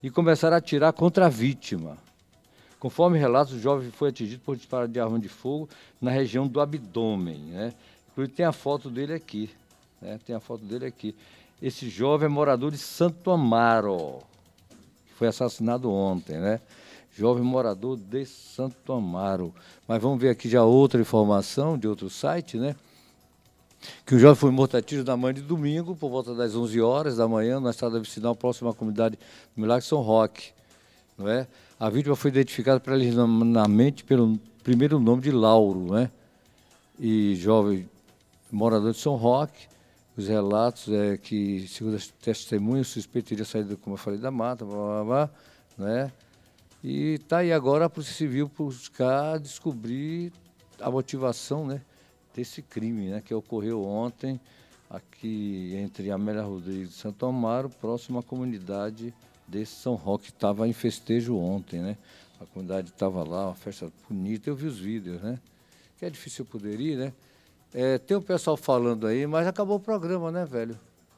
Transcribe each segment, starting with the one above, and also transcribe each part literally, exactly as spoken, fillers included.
e começaram a atirar contra a vítima. Conforme relatos, o jovem foi atingido por disparo de arma de fogo na região do abdômen, né? Inclusive tem a foto dele aqui, né? Tem a foto dele aqui. Esse jovem é morador de Santo Amaro, que foi assassinado ontem, né? Jovem morador de Santo Amaro. Mas vamos ver aqui já outra informação de outro site, né? Que o jovem foi morto a tiros na manhã de domingo, por volta das onze horas da manhã, na estrada vicinal próxima à comunidade do Milagre São Roque, não é? A vítima foi identificada preliminarmente pelo primeiro nome de Lauro, né? E jovem morador de São Roque. Os relatos é que, segundo as testemunhas, o suspeito teria saído, como eu falei, da mata, blá, blá, blá, né? E está aí agora a Polícia Civil buscar descobrir a motivação, né, desse crime, né, que ocorreu ontem aqui entre Amélia Rodrigues e Santo Amaro, próximo à comunidade de São Roque, que estava em festejo ontem, né? A comunidade estava lá, uma festa bonita, eu vi os vídeos, né? Que é difícil eu poder ir, né? É, tem o pessoal falando aí, mas acabou o programa, né, velho?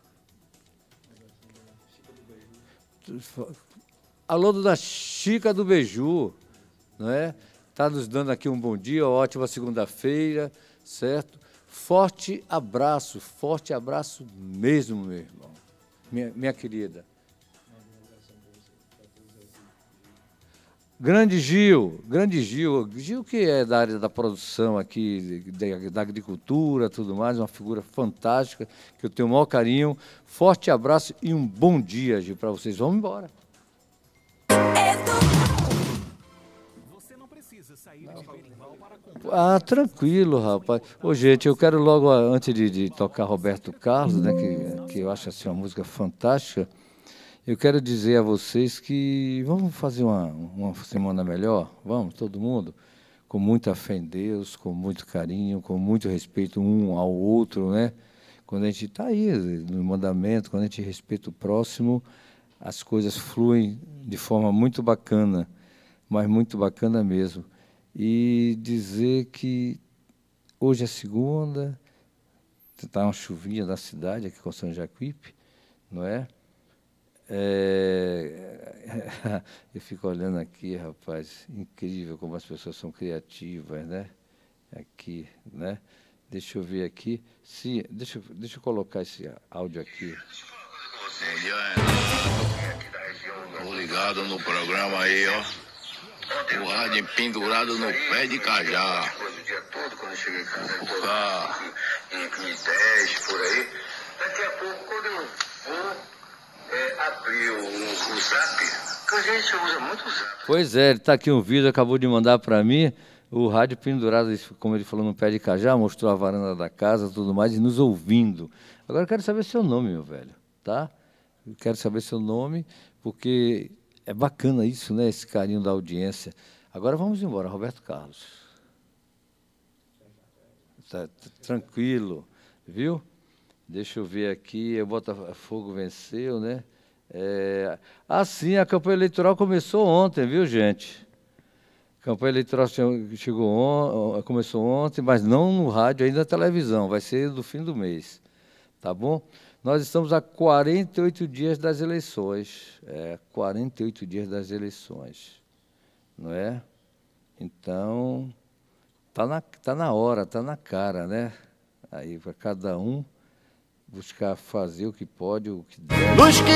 Alô, da Chica do Beiju, não é? Está nos dando aqui um bom dia, ótima segunda-feira, certo? Forte abraço, forte abraço mesmo, meu irmão, minha, minha querida. Grande Gil, grande Gil, Gil que é da área da produção aqui, da, da agricultura, tudo mais, uma figura fantástica, que eu tenho o maior carinho. Forte abraço e um bom dia, Gil, para vocês. Vamos embora. Você não precisa sair de Berimbau para comprar. Ah, tranquilo, rapaz. Ô, gente, eu quero logo, antes de, de tocar Roberto Carlos, né, que, que eu acho assim uma música fantástica, eu quero dizer a vocês que vamos fazer uma, uma semana melhor, vamos, todo mundo, com muita fé em Deus, com muito carinho, com muito respeito um ao outro, né? Quando a gente está aí no mandamento, quando a gente respeita o próximo, as coisas fluem de forma muito bacana, mas muito bacana mesmo. E dizer que hoje é segunda, está uma chuvinha na cidade, aqui com São Jacuípe, não é? É, eu fico olhando aqui, rapaz, incrível como as pessoas são criativas, né? Aqui, né? Deixa eu ver aqui. Sim, deixa, deixa eu colocar esse áudio aqui. Bom dia, Renato. Tô ligado no programa aí, ó. O rádio pendurado no pé de cajá. O dia todo, quando eu cheguei em casa, eu tô em dez, por aí. Daqui a pouco, quando eu vou... É, abriu o, o Zap, que a gente usa muito o Zap. Pois é, ele está aqui um vídeo, acabou de mandar para mim, o rádio pendurado, como ele falou, no pé de cajá, mostrou a varanda da casa, tudo mais, e nos ouvindo. Agora eu quero saber seu nome, meu velho, tá? Eu quero saber seu nome, porque é bacana isso, né, esse carinho da audiência. Agora vamos embora, Roberto Carlos. Tá, tá tranquilo, viu? Deixa eu ver aqui, o Botafogo venceu, né? É... Ah, sim, a campanha eleitoral começou ontem, viu, gente? A campanha eleitoral chegou on... começou ontem, mas não no rádio, ainda na televisão, vai ser do fim do mês, tá bom? Nós estamos a quarenta e oito dias das eleições, é, quarenta e oito dias das eleições, não é? Então, tá na, tá na hora, tá na cara, né? Aí, para cada um buscar fazer o que pode, o que deve.